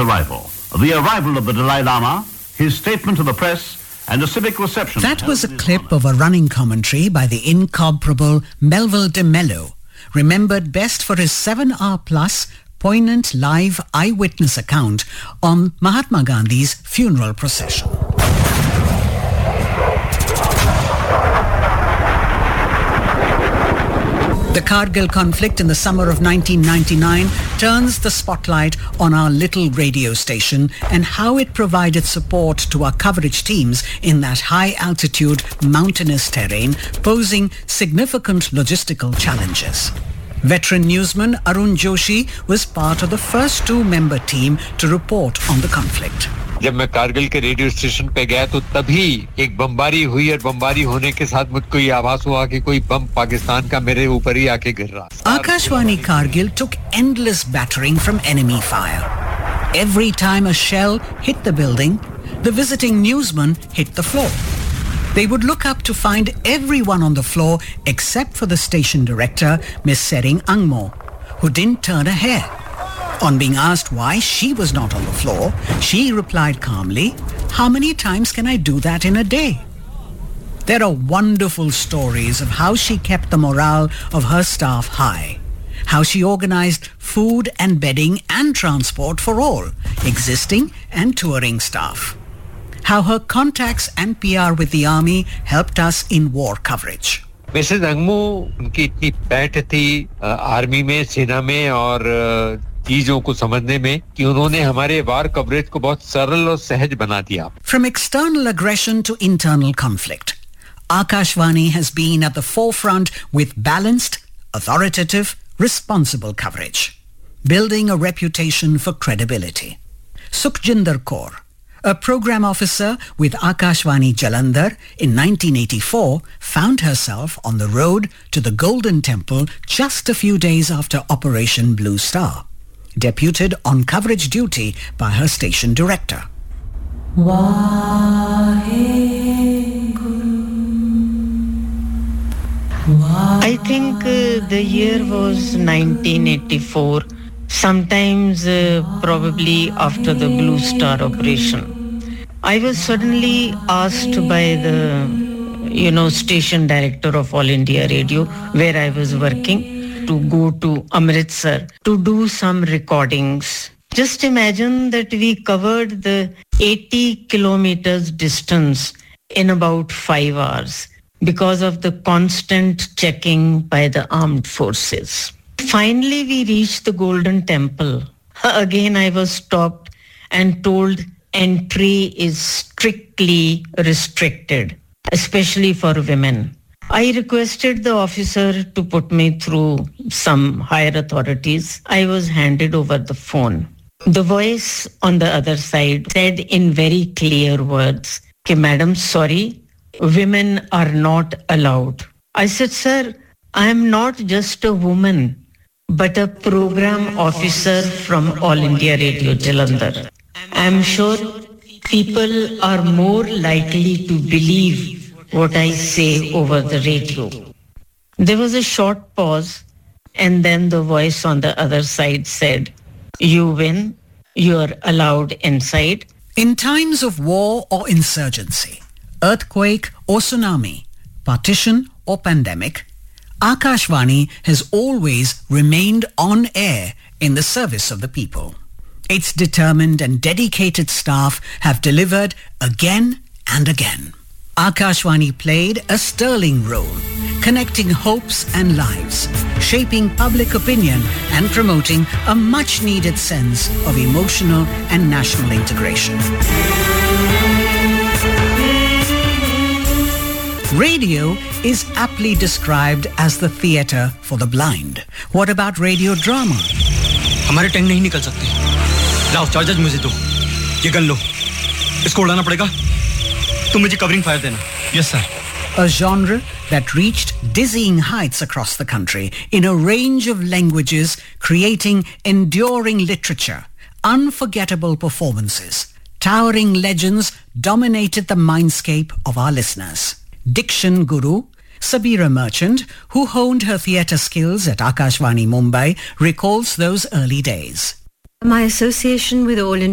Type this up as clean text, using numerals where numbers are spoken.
arrival. The arrival of the Dalai Lama, his statement to the press, and a civic reception. That was a clip of a running commentary by the incomparable Melville de Mello, remembered best for his 7-hour-plus poignant live eyewitness account on Mahatma Gandhi's funeral procession. The Kargil conflict in the summer of 1999 turns the spotlight on our little radio station and how it provided support to our coverage teams in that high-altitude mountainous terrain, posing significant logistical challenges. Veteran newsman Arun Joshi was part of the first 2-member team to report on the conflict. जब मैं कारगिल के radio station पे गया तो तभी एक बमबारी हुई और बमबारी होने के साथ मुझको ये आभास हुआ कि कोई बम पाकिस्तान का मेरे ऊपर ही आके गिर रहा है. Akashvani Kargil took endless battering from enemy fire. Every time a shell hit the building, the visiting newsman hit the floor. They would look up to find everyone on the floor except for the station director, Miss Sering Angmo, who didn't turn a hair. On being asked why she was not on the floor, she replied calmly, "How many times can I do that in a day?" There are wonderful stories of how she kept the morale of her staff high, how she organized food and bedding and transport for all, existing and touring staff, how her contacts and PR with the army helped us in war coverage. Mrs Angmo उनकी इतनी पैठ थी army में, सेना में और चीजों को समझने में कि उन्होंने हमारे वार कवरेज को बहुत सरल और सहज बना दिया. From external aggression to internal conflict, Akashvani has been at the forefront with balanced, authoritative, responsible coverage, building a reputation for credibility. Sukhjinder Kaur, a program officer with Akashvani Jalandhar in 1984, found herself on the road to the Golden Temple just a few days after Operation Blue Star, deputed on coverage duty by her station director. I think the year was 1984, sometimes probably after the Blue Star operation. I was suddenly asked by the, station director of All India Radio, where I was working, to go to Amritsar to do some recordings. Just imagine that we covered the 80 kilometers distance in about 5 hours because of the constant checking by the armed forces. Finally, we reached the Golden Temple. Again, I was stopped and told entry is strictly restricted, especially for women. I requested the officer to put me through some higher authorities. I was handed over the phone. The voice on the other side said in very clear words, "Okay, madam, sorry, women are not allowed." I said, "Sir, I am not just a woman, but a program officer from All India Radio Jalandhar. I am sure people are more likely to believe what I say over the radio." There was a short pause, and then the voice on the other side said, "You win. You are allowed inside." In times of war or insurgency, earthquake or tsunami, partition or pandemic, Akashvani has always remained on air in the service of the people. Its determined and dedicated staff have delivered again and again. Akashvani played a sterling role, connecting hopes and lives, shaping public opinion and promoting a much-needed sense of emotional and national integration. Radio is aptly described as the theatre for the blind. What about radio drama? हमारे tank नहीं निकल सकते. लाओ charger मुझे दो. ये gun लो. इसको उड़ाना पड़ेगा. तुम मुझे कवरिंग फायर देना. Yes, sir. A genre that reached dizzying heights across the country in a range of languages, creating enduring literature, unforgettable performances. Towering legends dominated the mindscape of our listeners. Diction guru Sabira Merchant, who honed her theatre skills at Akashvani Mumbai, recalls those early days. My association with All India